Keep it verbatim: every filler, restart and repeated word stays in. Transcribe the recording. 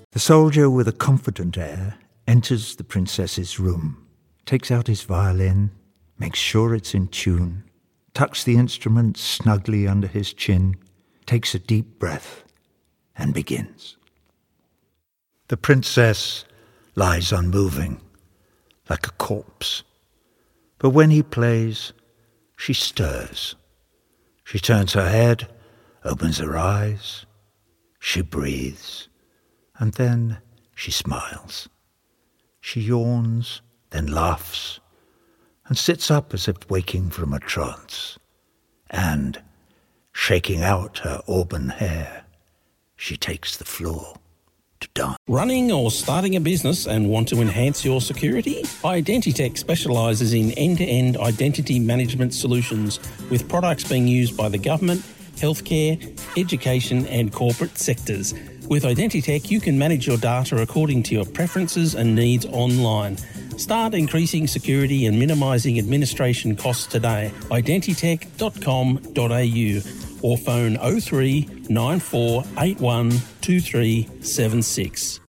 The soldier, with a confident air, enters the princess's room, takes out his violin, makes sure it's in tune, tucks the instrument snugly under his chin, takes a deep breath, and begins. The princess lies unmoving, like a corpse. But when he plays, she stirs. She turns her head, opens her eyes, she breathes, and then she smiles. She yawns, then laughs, and sits up as if waking from a trance. And, shaking out her auburn hair, she takes the floor to dance. Running or starting a business and want to enhance your security? Identitech specialises in end-to-end identity management solutions with products being used by the government, healthcare, education and corporate sectors. With Identitech, you can manage your data according to your preferences and needs online. Start increasing security and minimising administration costs today. identitech dot com dot a u or phone oh three nine four eight one two three seven six.